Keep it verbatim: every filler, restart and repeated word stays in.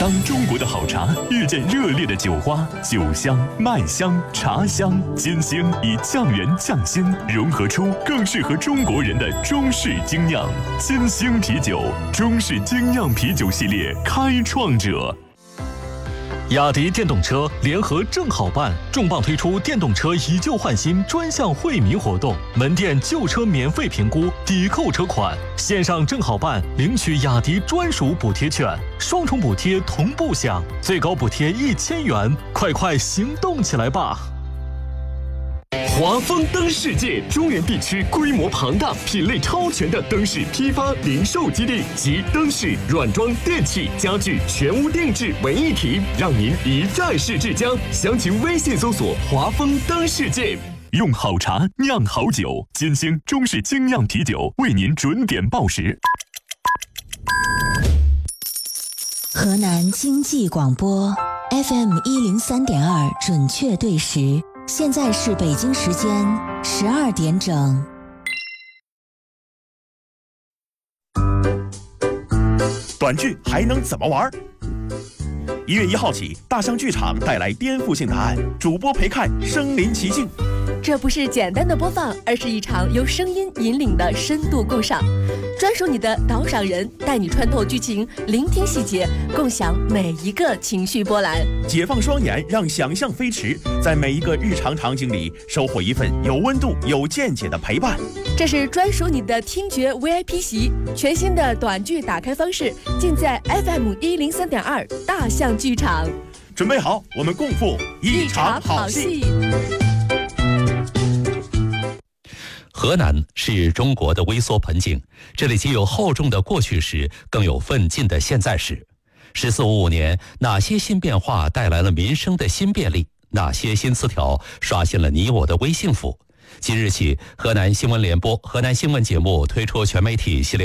当中国的好茶遇见热烈的酒花，酒香、麦香、茶香、金星以酱园匠心融合出更适合中国人的中式精酿。金星啤酒，中式精酿啤酒系列开创者。雅迪电动车联合正好办重磅推出电动车以旧换新专项惠民活动，门店旧车免费评估，抵扣车款，线上正好办领取雅迪专属补贴券，双重补贴同步享，最高补贴一千元，快快行动起来吧！华丰灯世界中原地区规模庞大、品类超全的灯饰批发零售基地及灯饰、软装、电器、家具全屋定制为一体，让您一站式至家。详情微信搜索“华丰灯世界”。用好茶酿好酒，金星中式精酿啤酒为您准点报时。 河南经济广播 F M 一零三点二准确对时。现在是北京时间十二点整。 短剧还能怎么玩？一月一号起，大象剧场带来颠覆性答案，主播陪看身临其境。 这不是简单的播放，而是一场由声音引领的深度共赏。专属你的导赏人，带你穿透剧情，聆听细节，共享每一个情绪波澜。 解放双眼，让想象飞驰，在每一个日常场景里收获一份有温度、有见解的陪伴。 这是专属你的听觉 V I P 席，全新的短剧打开方式，尽在 F M 一零三点二大象剧场。 准备好，我们共赴一场好戏。 河南是中国的微缩盆景，这里既有厚重的过去时，更有奋进的现在时。十四五五年，哪些新变化带来了民生的新便利？哪些新词条刷新了你我的微幸福？即日起，河南新闻联播、河南新闻节目推出全媒体系列